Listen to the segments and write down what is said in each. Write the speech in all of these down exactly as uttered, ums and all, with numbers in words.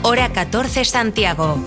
hora catorce Santiago.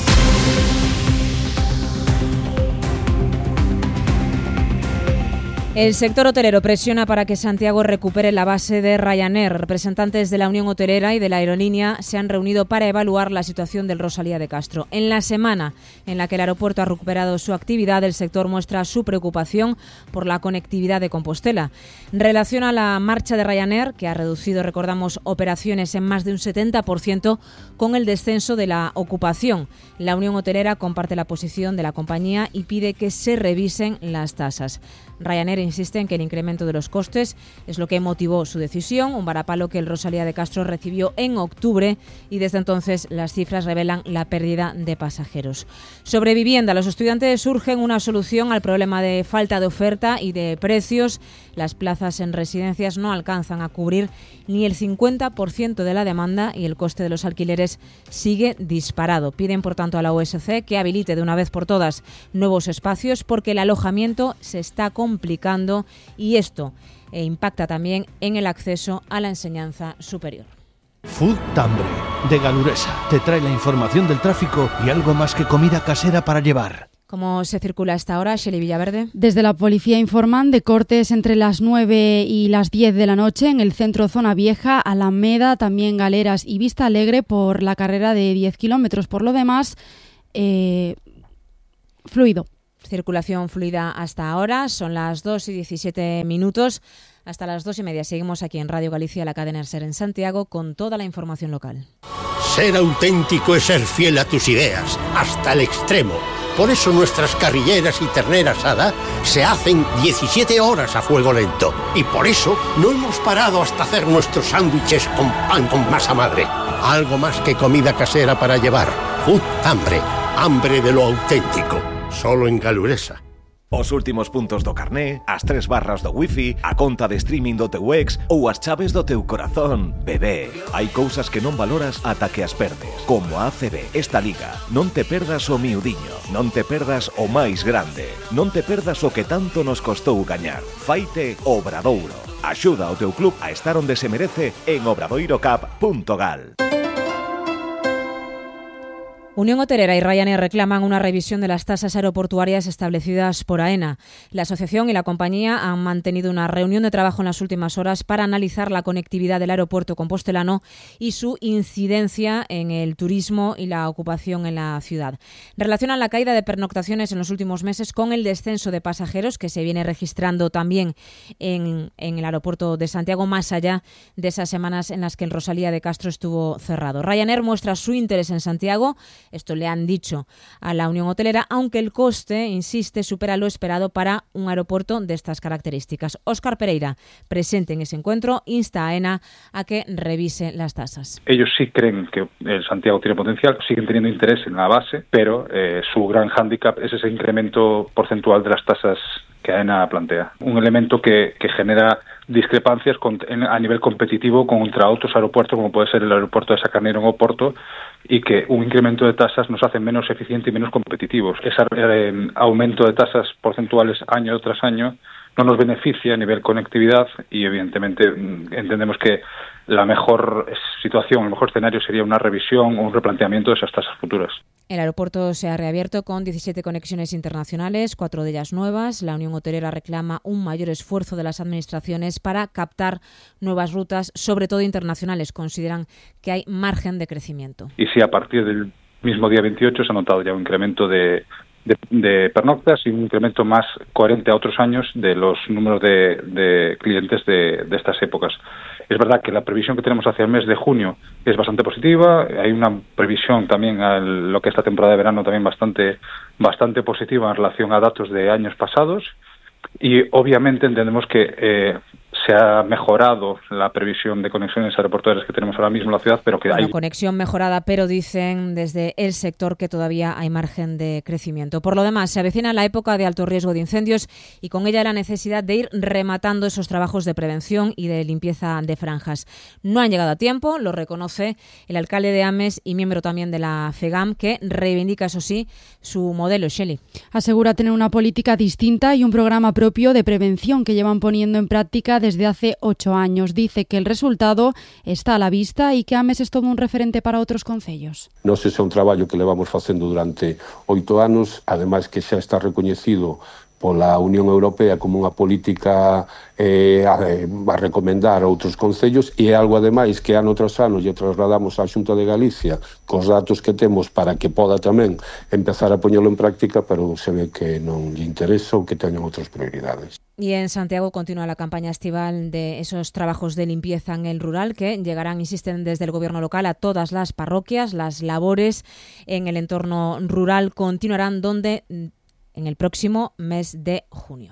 El sector hotelero presiona para que Santiago recupere la base de Ryanair. Representantes de la Unión Hotelera y de la aerolínea se han reunido para evaluar la situación del Rosalía de Castro. En la semana en la que el aeropuerto ha recuperado su actividad, el sector muestra su preocupación por la conectividad de Compostela. Relaciona la marcha de Ryanair, que ha reducido, recordamos, operaciones en más de un setenta por ciento, con el descenso de la ocupación. La Unión Hotelera comparte la posición de la compañía y pide que se revisen las tasas. Ryanair insiste en que el incremento de los costes es lo que motivó su decisión, un varapalo que el Rosalía de Castro recibió en octubre y desde entonces las cifras revelan la pérdida de pasajeros. Sobre vivienda, los estudiantes urgen una solución al problema de falta de oferta y de precios. Las plazas en residencias no alcanzan a cubrir ni el cincuenta por ciento de la demanda y el coste de los alquileres sigue disparado. Piden, por tanto, a la U S C que habilite de una vez por todas nuevos espacios porque el alojamiento se está complicando y esto eh, impacta también en el acceso a la enseñanza superior. Food Tambre, de Galuresa, te trae la información del tráfico y algo más que comida casera para llevar. ¿Cómo se circula a esta hora, Shelley Villaverde? Desde la policía informan de cortes entre las nueve y las diez de la noche en el centro Zona Vieja, Alameda, también Galeras y Vista Alegre por la carrera de diez kilómetros. Por lo demás, eh, fluido. Circulación fluida hasta ahora, son las dos y diecisiete minutos. Hasta las dos y media seguimos aquí en Radio Galicia, la cadena SER en Santiago, con toda la información local. Ser auténtico es ser fiel a tus ideas, hasta el extremo. Por eso nuestras carrilleras y ternera asada se hacen diecisiete horas a fuego lento. Y por eso no hemos parado hasta hacer nuestros sándwiches con pan con masa madre. Algo más que comida casera para llevar. Food Hambre, hambre de lo auténtico. Solo en Galuresa. Os últimos puntos do carné, as tres barras do wifi, a conta de streaming do teu ex ou as chaves do teu corazón. Bebé, hai cousas que non valoras ata que as perdes. Como a A C B, esta liga. Non te perdas o miudiño, non te perdas o máis grande, non te perdas o que tanto nos costou gañar. Faite Obradoiro. Axuda ao teu club a estar onde se merece en obradoirocap punto gal. Unión Hotelera y Ryanair reclaman una revisión de las tasas aeroportuarias establecidas por AENA. La asociación y la compañía han mantenido una reunión de trabajo en las últimas horas para analizar la conectividad del aeropuerto compostelano y su incidencia en el turismo y la ocupación en la ciudad. Relacionan la caída de pernoctaciones en los últimos meses con el descenso de pasajeros que se viene registrando también en, en el aeropuerto de Santiago, más allá de esas semanas en las que el Rosalía de Castro estuvo cerrado. Ryanair muestra su interés en Santiago. Esto le han dicho a la Unión Hotelera, aunque el coste, insiste, supera lo esperado para un aeropuerto de estas características. Óscar Pereira, presente en ese encuentro, insta a AENA a que revise las tasas. Ellos sí creen que el Santiago tiene potencial, siguen teniendo interés en la base, pero eh, su gran hándicap es ese incremento porcentual de las tasas que AENA plantea. Un elemento que, que genera discrepancias con, en, a nivel competitivo contra otros aeropuertos, como puede ser el aeropuerto de Sacarneiro en Oporto, y que un incremento de tasas nos hace menos eficientes y menos competitivos. Ese eh, aumento de tasas porcentuales año tras año no nos beneficia a nivel conectividad y evidentemente entendemos que la mejor situación, el mejor escenario sería una revisión o un replanteamiento de esas tasas futuras. El aeropuerto se ha reabierto con diecisiete conexiones internacionales, cuatro de ellas nuevas. La Unión Hotelera reclama un mayor esfuerzo de las administraciones para captar nuevas rutas, sobre todo internacionales. Consideran que hay margen de crecimiento. Y si a partir del mismo día veintiocho se ha notado ya un incremento de, de, de pernoctas y un incremento más coherente a otros años de los números de, de clientes de, de estas épocas. Es verdad que la previsión que tenemos hacia el mes de junio es bastante positiva. Hay una previsión también a lo que es esta temporada de verano también bastante, bastante positiva en relación a datos de años pasados. Y obviamente entendemos que eh, se ha mejorado la previsión de conexiones aeroportuarias que tenemos ahora mismo en la ciudad, pero que bueno, hay... conexión mejorada, pero dicen desde el sector que todavía hay margen de crecimiento. Por lo demás, se avecina la época de alto riesgo de incendios y con ella la necesidad de ir rematando esos trabajos de prevención y de limpieza de franjas. No han llegado a tiempo, lo reconoce el alcalde de Ames y miembro también de la FEGAM, que reivindica, eso sí, su modelo. Shelley. Asegura tener una política distinta y un programa propio de prevención que llevan poniendo en práctica desde desde hace ocho años. Dice que el resultado está a la vista e que Ames es todo un referente para outros concellos. Nos ese é un traballo que levamos facendo durante oito anos, ademais que xa está recoñecido pola Unión Europea como unha política eh, a, a recomendar a outros concellos, e é algo ademais que ano tras ano lle trasladamos á Xunta de Galicia cos datos que temos para que poda tamén empezar a poñelo en práctica, pero se ve que non lle interesa ou que teñan outras prioridades. Y en Santiago continúa la campaña estival de esos trabajos de limpieza en el rural que llegarán, insisten desde el gobierno local, a todas las parroquias. Las labores en el entorno rural continuarán donde en el próximo mes de junio.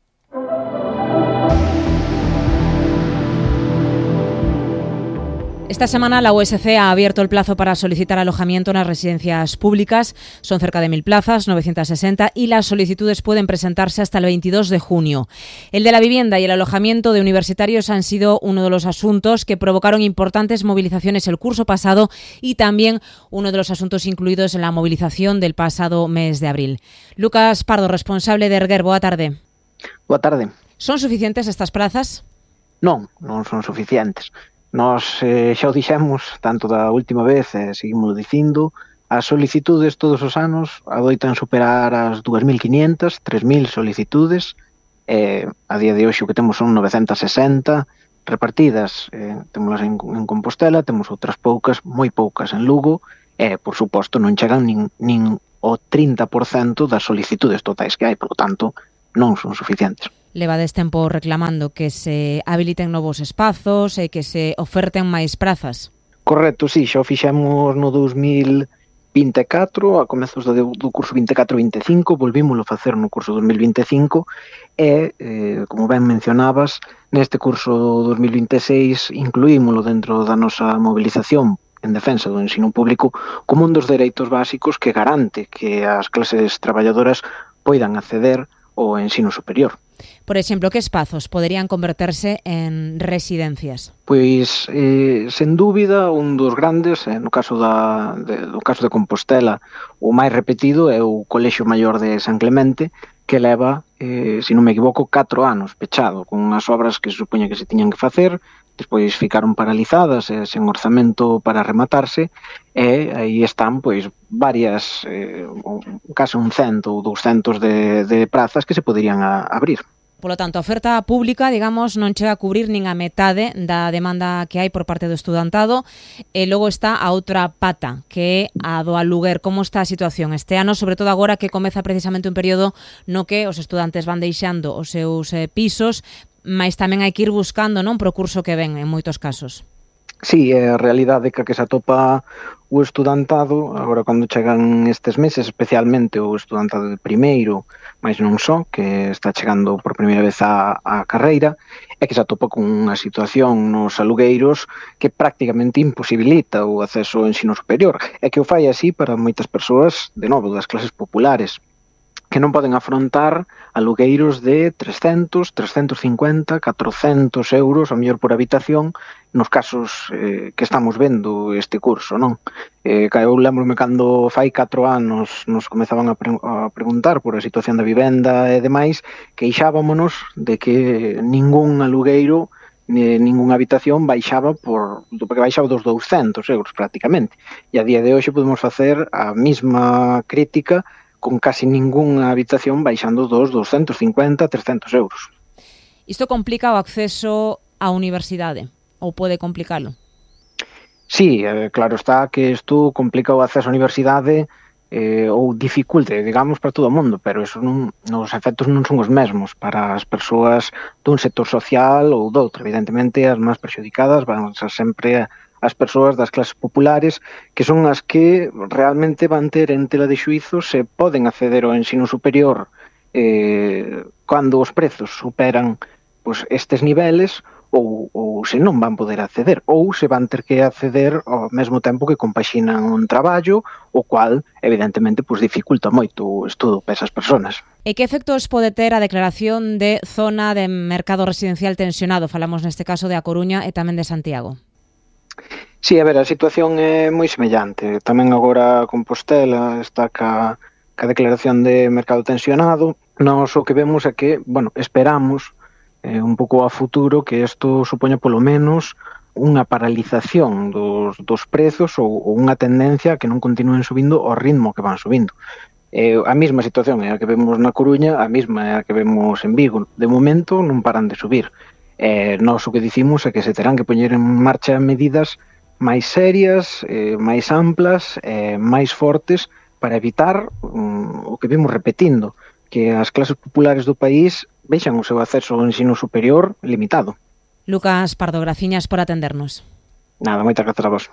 Esta semana la U S C ha abierto el plazo para solicitar alojamiento en las residencias públicas. Son cerca de mil plazas, novecientas sesenta, y las solicitudes pueden presentarse hasta el veintidós de junio. El de la vivienda y el alojamiento de universitarios han sido uno de los asuntos que provocaron importantes movilizaciones el curso pasado y también uno de los asuntos incluidos en la movilización del pasado mes de abril. Lucas Pardo, responsable de Erguer, boa tarde. Boa tarde. ¿Son suficientes estas plazas? Non, non son suficientes. Nos eh, xa o dixemos, tanto da última vez, e eh, seguimos dicindo, as solicitudes todos os anos adoitan superar as dúas mil quinhentas, tres mil solicitudes, eh, a día de hoxe o que temos son novecentas sesenta repartidas, eh, temos en, en Compostela, temos outras poucas, moi poucas en Lugo, e, eh, por suposto, non chegan nin, nin o trinta por cento das solicitudes totais que hai, por lo tanto, non son suficientes. Levades tempo reclamando que se habiliten novos espazos e que se oferten máis prazas. Correcto, sí, xa o fixemos no dous mil vinte e catro, a comezos do, do curso vinte e catro vinte e cinco, volvímoslo facer no curso dous mil vinte e cinco e, eh, como ben mencionabas, neste curso dous mil vinte e seis incluímoslo dentro da nosa movilización en defensa do ensino público como un dos dereitos básicos que garante que as clases traballadoras poidan acceder ao ensino superior. Por exemplo, que espazos poderían converterse en residencias? Pois, eh, sen dúbida, un dos grandes, eh, no caso da, de, no caso de Compostela, o máis repetido é o Colexio Maior de San Clemente, que leva, eh, se non me equivoco, catro anos pechado, con as obras que se supoña que se tiñan que facer, despois ficaron paralizadas, eh, sen orzamento para rematarse, e aí están, pois, varias, eh, case un cento ou douscentos de, de prazas que se poderían a, abrir. Polo tanto, a oferta pública, digamos, non chega a cubrir nin a metade da demanda que hai por parte do estudantado, e logo está a outra pata, que é a do aluguer. Como está a situación este ano, sobre todo agora que comeza precisamente un período no que os estudantes van deixando os seus eh, pisos, mas tamén hai que ir buscando, non, pro curso que ven, en moitos casos. Sí, é a realidade que a que se atopa o estudantado, agora cando chegan estes meses, especialmente o estudantado de primeiro, mais non só, que está chegando por primeira vez á, á carreira, é que se atopa con unha situación nos alugueiros que prácticamente imposibilita o acceso ao ensino superior, e que o fai así para moitas persoas, de novo, das clases populares, que non poden afrontar alugueiros de trescentos, trescentos cincuenta, catrocentos euros, ao mellor por habitación, nos casos eh, que estamos vendo este curso, non? Eh, eu lembro-me cando fai catro anos nos comezaban a, pre a preguntar por a situación da vivenda e demais, queixábamonos de que ningún alugueiro, ni ningunha habitación baixaba por, porque baixaba dos douscentos euros prácticamente. E a día de hoxe podemos facer a mesma crítica con casi ningunha habitación baixando dos doscientos cincuenta, trescentos euros. Isto complica o acceso á universidade, ou pode complicalo? Sí, eh, claro está que isto complica o acceso á universidade eh, ou dificulte, digamos, para todo o mundo, pero eso non, os efectos non son os mesmos para as persoas dun sector social ou doutro. Evidentemente, as máis perxudicadas van ser sempre as persoas das clases populares, que son as que realmente van ter en tela de xuízo se poden acceder ao ensino superior eh, cando os prezos superan pues, estes niveles ou, ou se non van poder acceder, ou se van ter que acceder ao mesmo tempo que compaxinan un traballo, o cual, evidentemente, pues, dificulta moito o estudo para esas persoas. E que efectos pode ter a declaración de zona de mercado residencial tensionado? Falamos neste caso de A Coruña e tamén de Santiago. Sí, a ver, a situación é moi semellante. Tamén agora Compostela está ca, ca declaración de mercado tensionado. Nós o que vemos é que, bueno, esperamos eh, un pouco a futuro que isto supoña polo menos unha paralización dos, dos prezos ou, ou unha tendencia que non continúen subindo ao ritmo que van subindo. Eh, a mesma situación é a que vemos na Coruña, a mesma é a que vemos en Vigo. De momento non paran de subir. Eh, nós o que dicimos é que se terán que poñer en marcha medidas máis serias, eh, máis amplas, eh, máis fortes para evitar um, o que vimos repetindo, que as clases populares do país vexan o seu acceso ao ensino superior limitado. Lucas Pardo, graciñas por atendernos. Nada, moitas grazas a vos.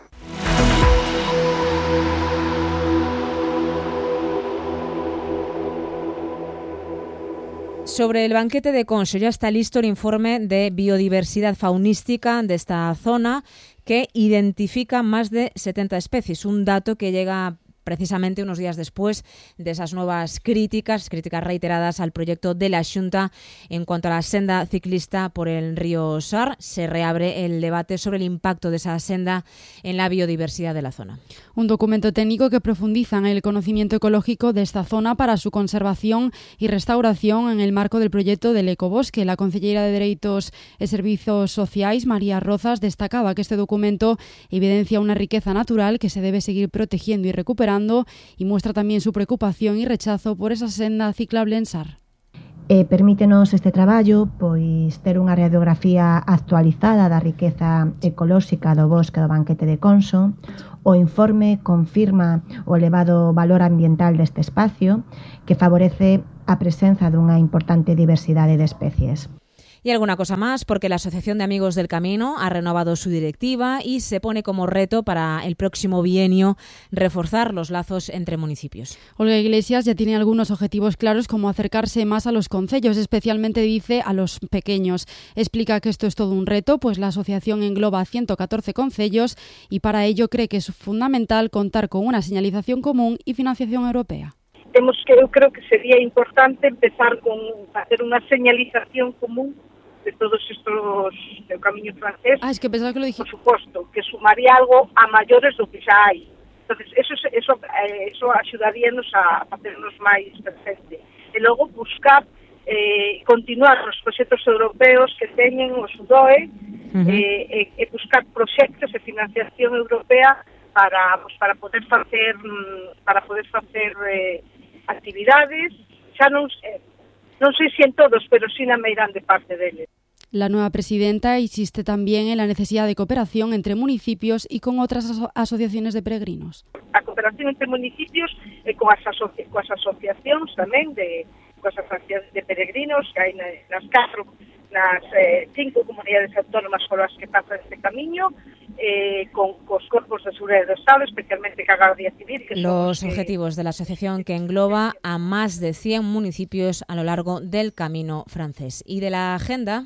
Sobre el banquete de Conso ya está listo el informe de biodiversidad faunística de esta zona que identifica más de setenta especies, un dato que llega precisamente unos días después de esas nuevas críticas, críticas reiteradas al proyecto de la Xunta en cuanto a la senda ciclista por el río Sar. Se reabre el debate sobre el impacto de esa senda en la biodiversidad de la zona. Un documento técnico que profundiza en el conocimiento ecológico de esta zona para su conservación y restauración en el marco del proyecto del Ecobosque. La concelleira de Dereitos e Servizos Sociais, María Rozas, destacaba que este documento evidencia una riqueza natural que se debe seguir protegiendo y recuperando, y muestra también su preocupación y rechazo por esa senda ciclable en Sar. Eh, permítenos este traballo pois ter unha radiografía actualizada da riqueza ecolóxica do bosque do banquete de Conso. O informe confirma o elevado valor ambiental deste espacio que favorece a presenza dunha importante diversidade de especies. Y alguna cosa más, porque la Asociación de Amigos del Camino ha renovado su directiva y se pone como reto para el próximo bienio reforzar los lazos entre municipios. Olga Iglesias ya tiene algunos objetivos claros, como acercarse más a los concellos, especialmente, dice, a los pequeños. Explica que esto es todo un reto, pues la asociación engloba ciento catorce concellos y para ello cree que es fundamental contar con una señalización común y financiación europea. Temos que, eu creo que sería importante empezar con hacer una señalización común de todos estos del Camiño Francés. Ah, es que pensaba que lo dije. Por supuesto, que sumaría algo a mayores do que xa hai. Entonces, eso eso eso axudaríanos a facernos máis presente. E logo buscar eh, continuar os proxectos europeos que teñen o SUDOE, uh-huh. eh, e, e buscar proxectos de financiación europea para pues, para poder facer para poder facer eh, actividades, xa non sei Non sei se en todos, pero sí na meirán de parte deles. La nueva presidenta insiste también en la necesidad de cooperación entre municipios y con otras aso- asociaciones de peregrinos. A cooperación entre municipios e coas, asoci- coas asociacións tamén de coas asociacións de peregrinos que hai nas catro, nas eh, cinco comunidades autónomas con as que pasa este camiño, eh, con cos corpos de seguridade do Estado, especialmente ca Gardia Civil. Que Los son, objetivos eh, de la asociación que engloba a más de cien municipios a lo largo del Camino Francés. Y de la agenda...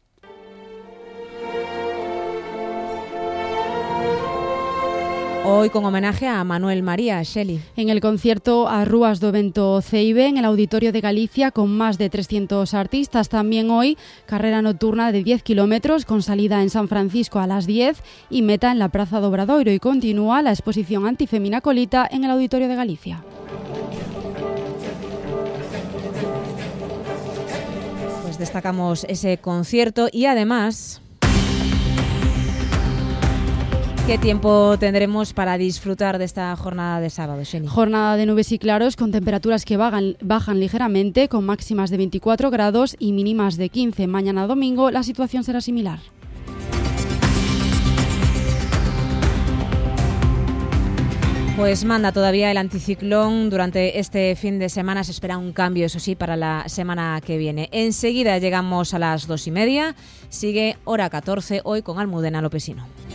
Hoy con homenaje a Manuel María, Shelley. En el concierto a Rúas do Vento Ceibe, en el Auditorio de Galicia, con más de trescientos artistas. También hoy, carrera nocturna de diez kilómetros, con salida en San Francisco a las diez y meta en la Praza do Obradoiro. Y continúa la exposición Antifemina Colita en el Auditorio de Galicia. Pues destacamos ese concierto y además... ¿Qué tiempo tendremos para disfrutar de esta jornada de sábado, Xeni? Jornada de nubes y claros con temperaturas que bajan, bajan ligeramente, con máximas de veinticuatro grados y mínimas de quince. Mañana domingo la situación será similar. Pues manda todavía el anticiclón. Durante este fin de semana se espera un cambio, eso sí, para la semana que viene. Enseguida llegamos a las dos y media. Sigue hora catorce, hoy con Almudena Lopesino.